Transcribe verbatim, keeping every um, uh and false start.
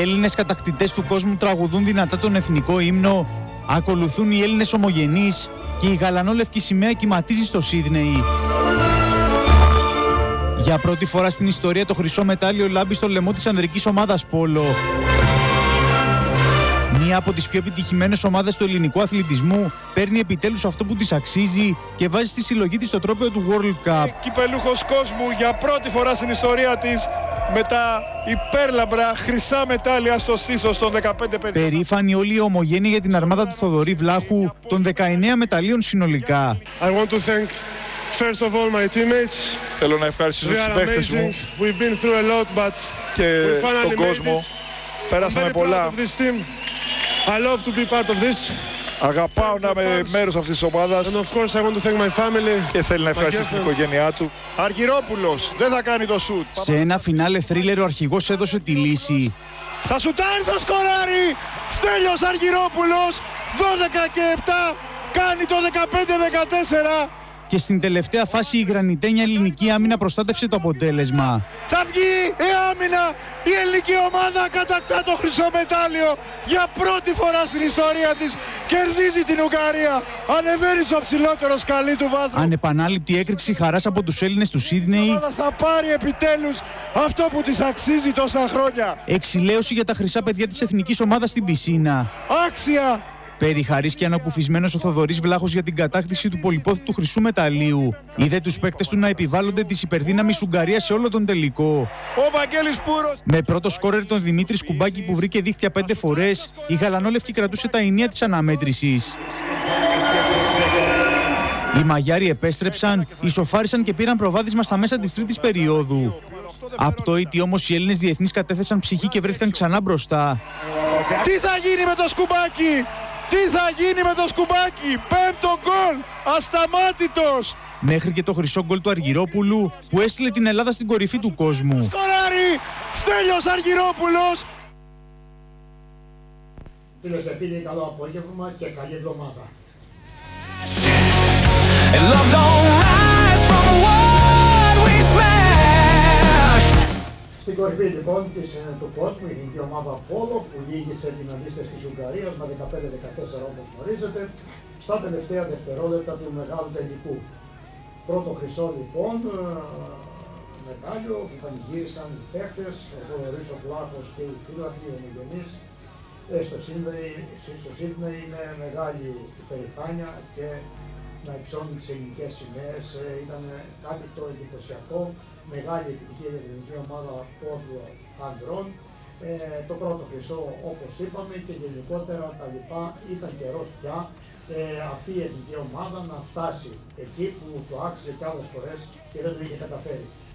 Έλληνες κατακτητές του κόσμου τραγουδούν δυνατά τον εθνικό ύμνο, ακολουθούν οι Έλληνες ομογενείς και η γαλανόλευκη σημαία κυματίζει στο Σίδνεϊ. Για πρώτη φορά στην ιστορία το χρυσό μετάλλιο λάμπει στο λαιμό της ανδρικής ομάδας πόλο. Μία από τις πιο επιτυχημένες ομάδες του ελληνικού αθλητισμού παίρνει επιτέλους αυτό που της αξίζει και βάζει στη συλλογή της το τρόπαιο του World Cup. Κυπελούχος κόσμου για πρώτη φορά στην ιστορία της με τα υπέρλαμπρα χρυσά μετάλλια στο στήθος των δεκαπέντε παιδιών. Περήφανοι όλοι οι ομογένειοι για την αρμάδα του Θοδωρή Βλάχου των δεκαεννέα μεταλλίων συνολικά. I want to thank first of all my teammates. Θέλω να ευχαριστήσω τους συμπαίκτες μου We've been through a lot, but και we τον κόσμο. Πέρασαμε πολλά. I love to be part of this. Αγαπάω να είμαι μέρος αυτής της ομάδας. And of course I want to thank my family. Και θέλει να ευχαριστήσει την οικογένειά του. Αργυρόπουλος δεν θα κάνει το σουτ. Σε ένα φινάλε θρίλερ ο αρχηγός έδωσε τη λύση. Θα σουτάρει, θα σκοράρει. Στέλιος Αργυρόπουλος, δώδεκα και επτά, κάνει το δεκαπέντε δεκατέσσερα. Και στην τελευταία φάση η γρανιτένια ελληνική άμυνα προστάτευσε το αποτέλεσμα. Θα βγει η άμυνα, η ελληνική ομάδα κατακτά το χρυσό μετάλλιο για πρώτη φορά στην ιστορία της, κερδίζει την Ουγγαρία, ανεβαίνει στο ψηλότερο σκαλί του βάθρου. Ανεπανάληπτη έκρηξη χαράς από τους Έλληνες του Σίδνεϊ. Θα πάρει επιτέλους αυτό που της αξίζει τόσα χρόνια. Εξηλαίωση για τα χρυσά παιδιά της εθνικής ομάδας στην πισίνα. Άξια. Περιχαρής και ανακουφισμένος ο Θοδωρής Βλάχος για την κατάκτηση του πολυπόθητου χρυσού μεταλλίου. Είδε τους παίκτες του να επιβάλλονται της υπερδύναμης Ουγγαρίας σε όλο τον τελικό. Ο Βαγγέλης Πούρος. Με πρώτο σκόρερ τον Δημήτρη Σκουμπάκη που βρήκε δίχτυα πέντε φορές, η γαλανόλευκη κρατούσε τα ηνία της αναμέτρησης. Οι Μαγιάροι επέστρεψαν, ισοφάρισαν και πήραν προβάδισμα στα μέσα της τρίτης περίοδου. Απτόητοι όμως οι Έλληνες διεθνείς κατέθεσαν ψυχή και βρέθηκαν ξανά μπροστά. Τι θα γίνει με το Σκουμπάκι! Τι θα γίνει με το Σκουμπάκι! Πέμπτο γκολ! Ασταμάτητος! Μέχρι και το χρυσό γκολ του Αργυρόπουλου που έστειλε την Ελλάδα στην κορυφή του κόσμου. Σκοράρει! Στέλιος Αργυρόπουλος! Φίλες και φίλοι, καλό απόγευμα και καλή εβδομάδα. Στην κορυφή λοιπόν της, του κόσμου, η ελληνική ομάδα Πόλο που λύγησε την αντίσταση της Ουγγαρίας με δεκαπέντε δεκατέσσερα όπως γνωρίζετε στα τελευταία δευτερόλεπτα του μεγάλου τελικού. Πρώτο χρυσό λοιπόν μετάλλιο που πανηγύρισαν οι παίκτες, ο Θοδωρής ο Βλάχος και οι φίλαθλοι ομογενείς στο Σίδνεϊ είναι μεγάλη υπερηφάνεια και να υψώνουν τις ελληνικές σημαίες ήταν κάτι το εντυπωσιακό. Μεγάλη επιτυχία για την ελληνική ομάδα πόδου ανδρών. Ε, το πρώτο χρυσό όπως είπαμε και γενικότερα τα λοιπά ήταν καιρός πια ε, αυτή η ελληνική ομάδα να φτάσει εκεί που το άξιζε και άλλες φορές και δεν το είχε καταφέρει.